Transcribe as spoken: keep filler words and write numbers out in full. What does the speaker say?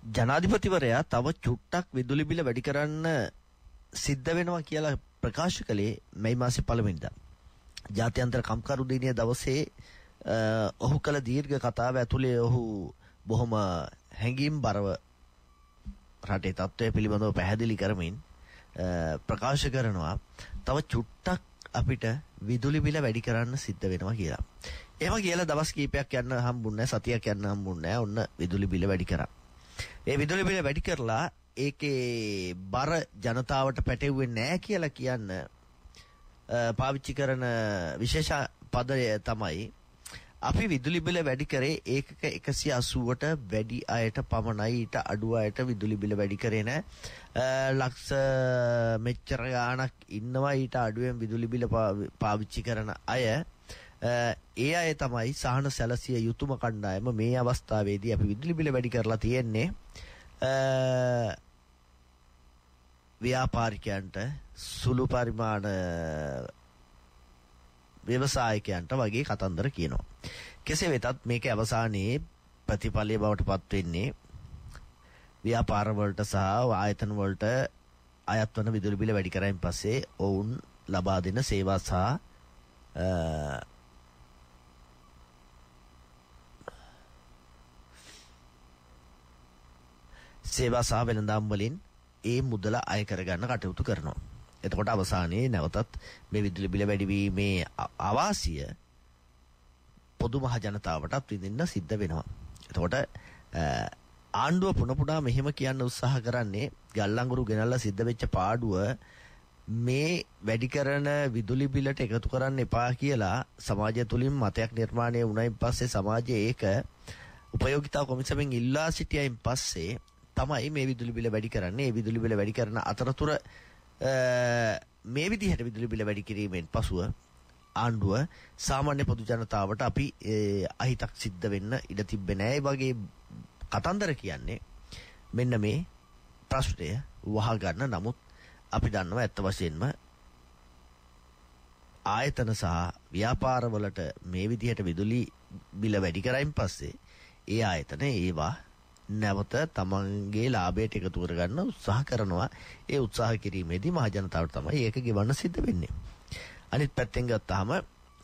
ජනාධිපතිවරයා තව චුට්ටක් විදුලි බිල වැඩි කරන්න සිද්ධ වෙනවා කියලා ප්‍රකාශ කළේ මේ මාසේ පළවෙනිදා. ජාත්‍යන්තර කම්කරු දිනයේ දවසේ ඔහු කළ දීර්ඝ කතාව ඇතුලේ ඔහු බොහොම හැඟීම්බරව රටේ තත්ත්වය පිළිබඳව පැහැදිලි කරමින් ප්‍රකාශ කරනවා තව චුට්ටක් අපිට විදුලි බිල වැඩි කරන්න සිද්ධ වෙනවා කියලා. එහෙම කියලා දවස් කීපයක් යන්න හම්බුන්නේ නැහැ, සතියක් යන්න හම්බුන්නේ නැහැ. ඔන්න විදුලි බිල වැඩි කරා. ඒ විදුලි බිල වැඩි කරලා ඒකේ බර ජනතාවට පැටෙව්වේ නැහැ කියලා කියන්න පාවිච්චි කරන විශේෂ පදය තමයි අපි විදුලි බිල වැඩි කරේ ඒකක එකසිය අසූවට වැඩි අයට පමණයි. ඊට අඩු අයට විදුලි බිල වැඩි කරේ නැහැ. ලක්ෂ මෙච්චර ගාණක් ඉන්නවා ඊට අඩුවෙන් විදුලි බිල පාවිච්චි කරන අය. ඒ අය තමයි සහන සැලසිය යුතුම කණ්ඩායම. මේ අවස්ථාවේදී අපි විදුලි බිල වැඩි කරලා තියෙන්නේ ව්‍යාපාරිකයන්ට, සුළු පරිමාණ ව්‍යවසායකයන්ට වගේ කතන්දර කියනවා. කෙසේ වෙතත් මේක අවසානයේ ප්‍රතිඵලය බවට පත් වෙන්නේ ව්‍යාපාර වලට සහ ආයතන වලට අයත් වන විදුලි බිල වැඩි කරායින් පස්සේ ඔවුන් ලබා දෙන සේවා සහ සේවා සහ වෙළඳාම් වලින් ඒ මුදල අය කරගන්න කටයුතු කරනවා. එතකොට අවසානයේ නැවතත් මේ විදුලි බිල වැඩිවීමේ අවාසිය පොදු මහ ජනතාවටත් විඳින්න සිද්ධ වෙනවා. එතකොට ආණ්ඩුව පුන පුනා මෙහෙම කියන්න උත්සාහ කරන්නේ ගල්ලංගුරු ගෙනල්ලා සිද්ධ වෙච්ච පාඩුව මේ වැඩි කරන විදුලි බිලට එකතු කරන්න එපා කියලා සමාජය තුලින් මතයක් නිර්මාණය වුණයින් පස්සේ සමාජයේ ඒක උපයෝගිතා කොමිසමෙන් ඉල්ලා සිටියයින් පස්සේ තමයි මේ විදුලි බිල වැඩි කරන්නේ. මේ විදුලි බිල වැඩි කරන අතරතුර මේ විදිහට විදුලි බිල වැඩි කිරීමෙන් පසුව ආණ්ඩුව සාමාන්‍ය පොදු ජනතාවට අපි අහිතක් සිද්ධ වෙන්න ඉඩ තිබ්බේ නැහැ වගේ කතන්දර කියන්නේ මෙන්න මේ ප්‍රශ්නය වහගන්න. නමුත් අපි දන්නවා ඇත්ත වශයෙන්ම ආයතන සහ ව්‍යාපාරවලට මේ විදිහට විදුලි බිල වැඩි කරයින් පස්සේ ඒ ආයතන ඒවා නැවත තමන්ගේ ලාභයට එකතු කරගන්න උත්සාහ කරනවා. ඒ උත්සාහ කිරීමේදී මහ ජනතාවට තමයි ඒක ගෙවන්න සිද්ධ වෙන්නේ. අනිත් පැත්තෙන් ගත්තාම